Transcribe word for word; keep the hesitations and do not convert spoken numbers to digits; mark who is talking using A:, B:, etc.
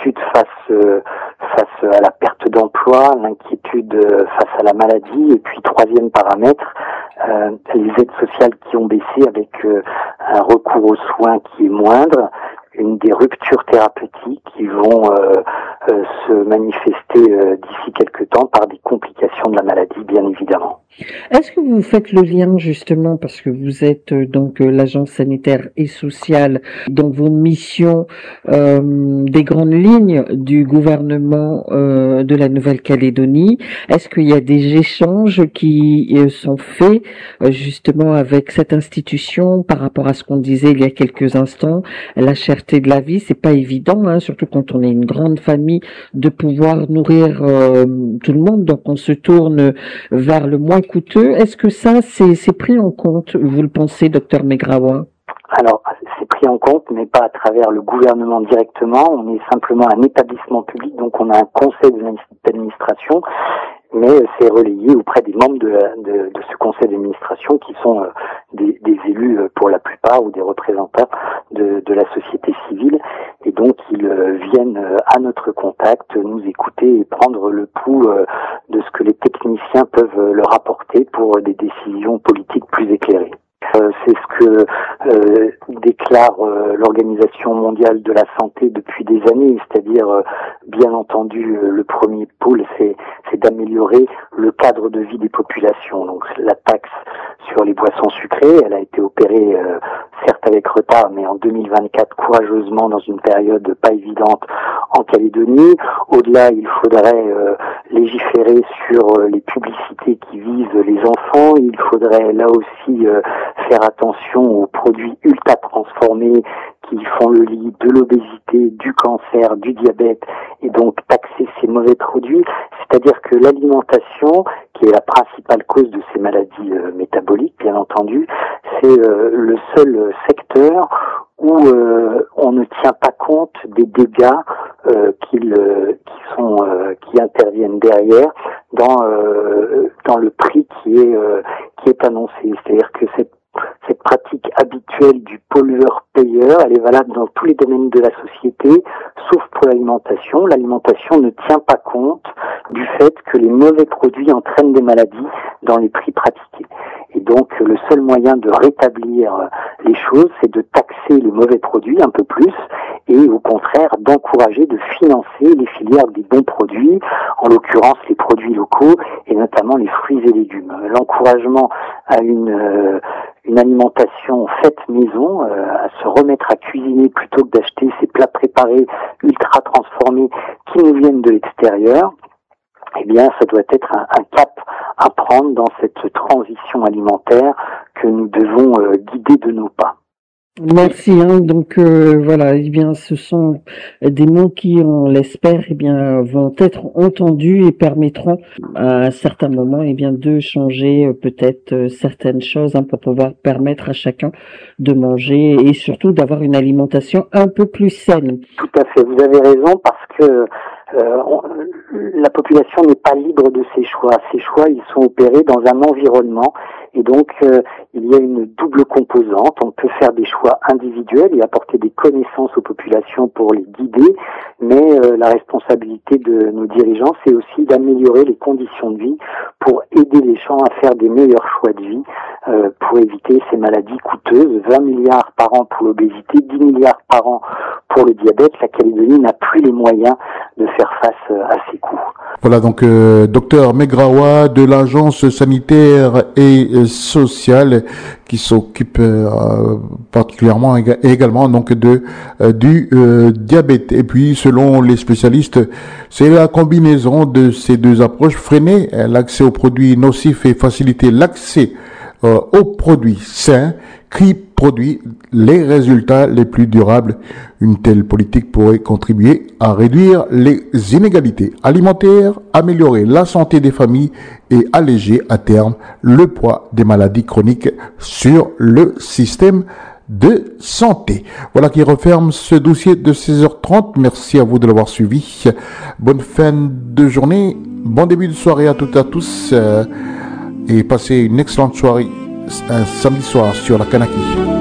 A: l'inquiétude face euh, face à la perte d'emploi, l'inquiétude euh, face à la maladie, et puis troisième paramètre, euh, les aides sociales qui ont baissé avec euh, un recours aux soins qui est moindre, une des ruptures thérapeutiques qui vont euh, euh, se manifester euh, d'ici quelques temps par des complications de la maladie, bien évidemment.
B: Est-ce que vous faites le lien justement, parce que vous êtes euh, donc euh, l'agence sanitaire et sociale, dans vos missions, euh, des grandes lignes du gouvernement euh, de la Nouvelle-Calédonie? Est-ce qu'il y a des échanges qui euh, sont faits euh, justement avec cette institution par rapport à ce qu'on disait il y a quelques instants, la cherté de la vie? C'est pas évident, hein, surtout quand on est une grande famille, de pouvoir nourrir euh, tout le monde. Donc on se tourne vers le moins coûteux. Est-ce que ça, c'est, c'est pris en compte, vous le pensez, docteur Megrawa?
A: Alors, c'est pris en compte, mais pas à travers le gouvernement directement. On est simplement un établissement public, donc on a un conseil d'administration, mais c'est relayé auprès des membres de, la, de, de ce conseil d'administration qui sont euh, des, des élus euh, pour la plupart ou des représentants de, de la société civile, et donc ils euh, viennent euh, à notre contact nous écouter et prendre le pouls euh, de ce que les techniciens peuvent euh, leur apporter pour des décisions politiques plus éclairées. Euh, c'est ce que euh, déclare euh, l'Organisation mondiale de la santé depuis des années, c'est-à-dire, euh, bien entendu, euh, le premier pôle, c'est, c'est d'améliorer le cadre de vie des populations. Donc la taxe sur les boissons sucrées, elle a été opérée, euh, certes avec retard, mais en deux mille vingt-quatre, courageusement, dans une période pas évidente en Calédonie. Au-delà, il faudrait euh, légiférer sur euh, les publicités qui visent les enfants. Il faudrait là aussi euh, faire attention aux produits ultra transformés qui font le lit de l'obésité, du cancer, du diabète, et donc taxer ces mauvais produits. C'est-à-dire que l'alimentation, qui est la principale cause de ces maladies euh, métaboliques, bien entendu, c'est euh, le seul secteur où euh, on ne tient pas compte des dégâts euh, qu'ils, euh, qui sont euh, qui interviennent derrière dans euh, dans le prix qui est euh, qui est annoncé. C'est-à-dire que cette Cette pratique habituelle du pollueur-payeur, elle est valable dans tous les domaines de la société, sauf pour l'alimentation. L'alimentation ne tient pas compte du fait que les mauvais produits entraînent des maladies dans les prix pratiqués. Et donc, le seul moyen de rétablir les choses, c'est de taxer les mauvais produits un peu plus et au contraire d'encourager, de financer les filières des bons produits, en l'occurrence les produits locaux et notamment les fruits et légumes. L'encouragement à une euh, une alimentation faite maison, euh, à se remettre à cuisiner plutôt que d'acheter ces plats préparés ultra transformés qui nous viennent de l'extérieur, eh bien, ça doit être un, un cap à prendre dans cette transition alimentaire que nous devons euh, guider de nos pas.
B: Merci. Hein, donc euh, voilà, eh bien, ce sont des mots qui, on l'espère, eh bien, vont être entendus et permettront à un certain moment, eh bien, de changer euh, peut-être euh, certaines choses, hein, pour pouvoir permettre à chacun de manger et surtout d'avoir une alimentation un peu plus saine.
A: Tout à fait. Vous avez raison parce que euh, on, la population n'est pas libre de ses choix. Ces choix, ils sont opérés dans un environnement. Et donc, euh, il y a une double composante. On peut faire des choix individuels et apporter des connaissances aux populations pour les guider, mais euh, la responsabilité de nos dirigeants, c'est aussi d'améliorer les conditions de vie pour aider les gens à faire des meilleurs choix de vie, euh, pour éviter ces maladies coûteuses. vingt milliards par an pour l'obésité, dix milliards par an pour le diabète. La Calédonie n'a plus les moyens de faire face à ces coûts.
C: Voilà donc euh, docteur Megrawa de l'agence sanitaire et euh, sociale qui s'occupe euh, particulièrement ég- également donc de euh, du euh, diabète. Et puis selon les spécialistes, c'est la combinaison de ces deux approches, freiner l'accès aux produits nocifs et faciliter l'accès euh, aux produits sains qui produit les résultats les plus durables. Une telle politique pourrait contribuer à réduire les inégalités alimentaires, améliorer la santé des familles et alléger à terme le poids des maladies chroniques sur le système de santé. Voilà qui referme ce dossier de seize heures trente. Merci à vous de l'avoir suivi. Bonne fin de journée, bon début de soirée à toutes et à tous, euh, et passez une excellente soirée un samedi soir sur la Kanaki.